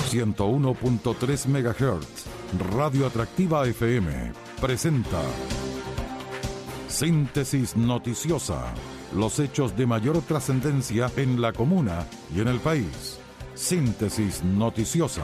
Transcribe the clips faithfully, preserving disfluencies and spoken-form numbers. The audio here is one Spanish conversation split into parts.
ciento uno punto tres megahertz. Radio Atractiva F M presenta Síntesis Noticiosa. Los hechos de mayor trascendencia en la comuna y en el país. Síntesis Noticiosa.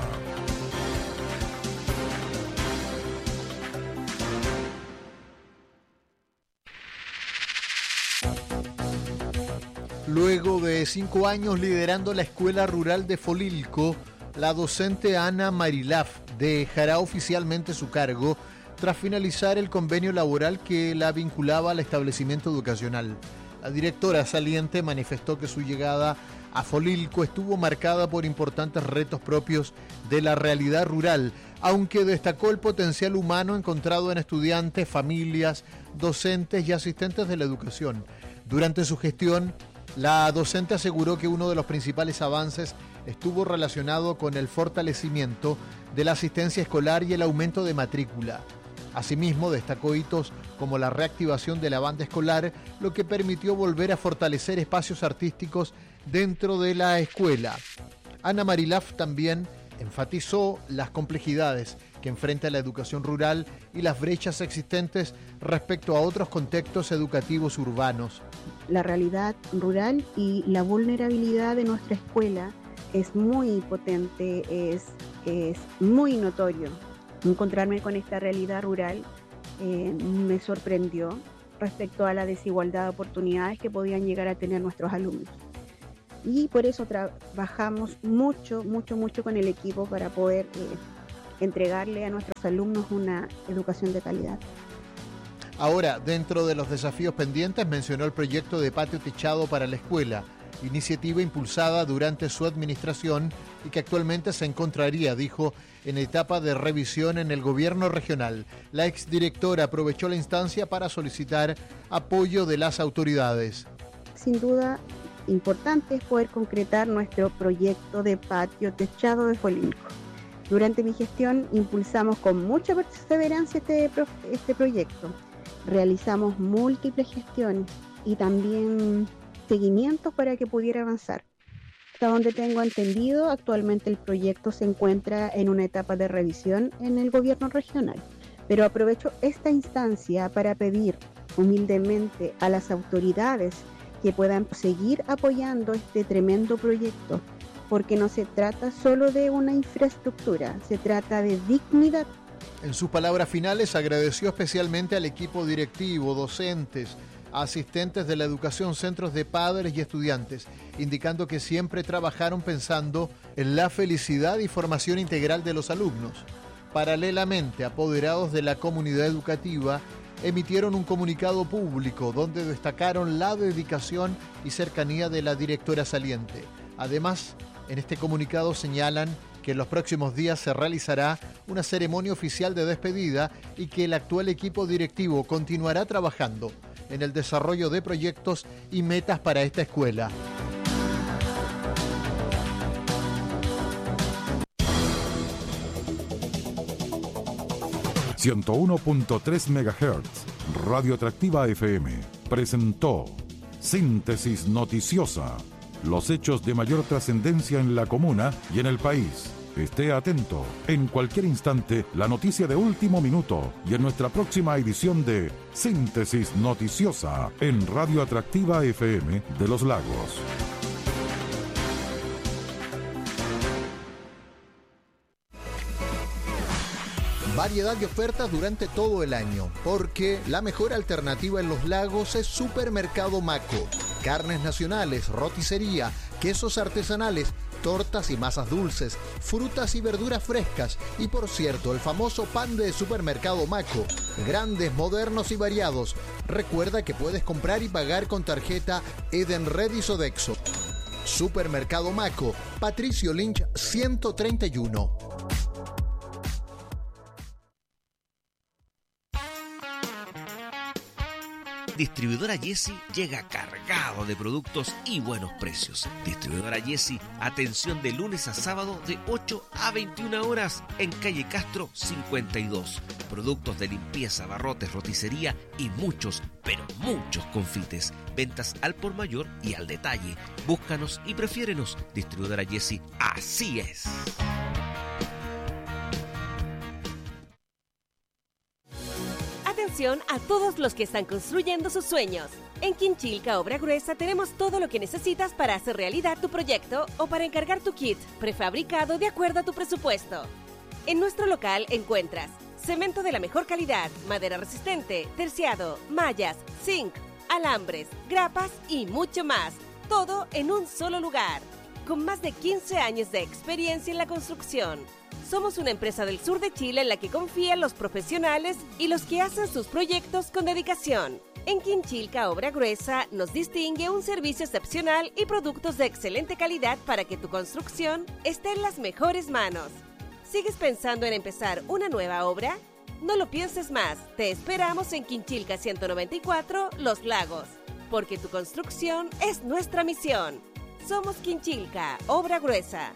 Luego de cinco años liderando la escuela rural de Folilco, la docente Ana Marilaf dejará oficialmente su cargo tras finalizar el convenio laboral que la vinculaba al establecimiento educacional. La directora saliente manifestó que su llegada a Folilco estuvo marcada por importantes retos propios de la realidad rural, aunque destacó el potencial humano encontrado en estudiantes, familias, docentes y asistentes de la educación. Durante su gestión, la docente aseguró que uno de los principales avances estuvo relacionado con el fortalecimiento de la asistencia escolar y el aumento de matrícula. Asimismo, destacó hitos como la reactivación de la banda escolar, lo que permitió volver a fortalecer espacios artísticos dentro de la escuela. Ana Marilaf también enfatizó las complejidades que enfrenta la educación rural y las brechas existentes respecto a otros contextos educativos urbanos. La realidad rural y la vulnerabilidad de nuestra escuela es muy potente, es, es muy notorio. Encontrarme con esta realidad rural eh, me sorprendió respecto a la desigualdad de oportunidades que podían llegar a tener nuestros alumnos. Y por eso trabajamos mucho, mucho, mucho con el equipo para poder eh, entregarle a nuestros alumnos una educación de calidad. Ahora, dentro de los desafíos pendientes, mencionó el proyecto de patio techado para la escuela, iniciativa impulsada durante su administración y que actualmente se encontraría, dijo, en etapa de revisión en el gobierno regional. La exdirectora aprovechó la instancia para solicitar apoyo de las autoridades. Sin duda, importante es poder concretar nuestro proyecto de patio techado de Folilco. Durante mi gestión impulsamos con mucha perseverancia este, este proyecto. Realizamos múltiples gestiones y también seguimientos para que pudiera avanzar. Hasta donde tengo entendido, actualmente el proyecto se encuentra en una etapa de revisión en el gobierno regional, pero aprovecho esta instancia para pedir humildemente a las autoridades que puedan seguir apoyando este tremendo proyecto, porque no se trata solo de una infraestructura, se trata de dignidad. En sus palabras finales agradeció especialmente al equipo directivo, docentes, asistentes de la educación, centros de padres y estudiantes, indicando que siempre trabajaron pensando en la felicidad y formación integral de los alumnos. Paralelamente, apoderados de la comunidad educativa emitieron un comunicado público donde destacaron la dedicación y cercanía de la directora saliente. Además, en este comunicado señalan que en los próximos días se realizará una ceremonia oficial de despedida y que el actual equipo directivo continuará trabajando en el desarrollo de proyectos y metas para esta escuela. ciento uno punto tres megahertz. Radio Atractiva F M presentó Síntesis Noticiosa. Los hechos de mayor trascendencia en la comuna y en el país. Esté atento. En cualquier instante, la noticia de último minuto y en nuestra próxima edición de Síntesis Noticiosa en Radio Atractiva F M de Los Lagos. Variedad de ofertas durante todo el año, porque la mejor alternativa en Los Lagos es Supermercado Maco. Carnes nacionales, roticería, quesos artesanales, tortas y masas dulces, frutas y verduras frescas y, por cierto, el famoso pan de Supermercado Maco. Grandes, modernos y variados. Recuerda que puedes comprar y pagar con tarjeta Edenred y Sodexo. Supermercado Maco, Patricio Lynch ciento treinta y uno. Distribuidora Jessy llega cargado de productos y buenos precios. Distribuidora Jessy, atención de lunes a sábado de ocho a veintiuna horas en calle Castro cincuenta y dos. Productos de limpieza, barrotes, roticería y muchos, pero muchos confites. Ventas al por mayor y al detalle. Búscanos y prefiérenos. Distribuidora Jessy, así es. atención a todos los que están construyendo sus sueños. En Quinchilca Obra Gruesa tenemos todo lo que necesitas para hacer realidad tu proyecto o para encargar tu kit prefabricado de acuerdo a tu presupuesto. En nuestro local encuentras cemento de la mejor calidad, madera resistente, terciado, mallas, zinc, alambres, grapas y mucho más. Todo en un solo lugar. Con más de quince años de experiencia en la construcción. Somos una empresa del sur de Chile en la que confían los profesionales y los que hacen sus proyectos con dedicación. En Quinchilca Obra Gruesa nos distingue un servicio excepcional y productos de excelente calidad para que tu construcción esté en las mejores manos. ¿Sigues pensando en empezar una nueva obra? No lo pienses más, te esperamos en Quinchilca ciento noventa y cuatro, Los Lagos, porque tu construcción es nuestra misión. Somos Quinchilca Obra Gruesa.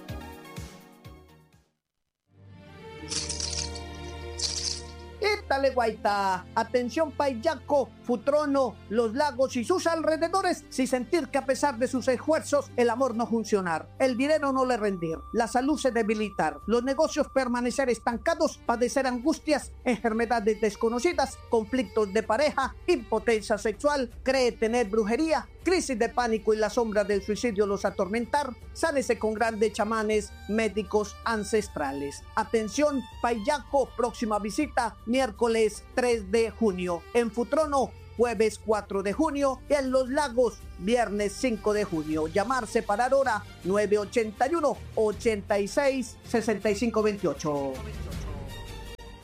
Ítale guaita, atención Paillaco, Futrono, Los Lagos y sus alrededores, sin sentir que a pesar de sus esfuerzos el amor no funcionar, el dinero no le rendir, la salud se debilitar, los negocios permanecer estancados, padecer angustias, enfermedades desconocidas, conflictos de pareja, impotencia sexual, cree tener brujería, crisis de pánico y la sombra del suicidio los atormentar, sánese con grandes chamanes médicos ancestrales. Atención Paillaco, próxima visita miércoles tres de junio, en Futrono jueves cuatro de junio y en Los Lagos viernes cinco de junio. Llamar, separar hora nueve ochenta y uno, ochenta y seis, sesenta y cinco veintiocho.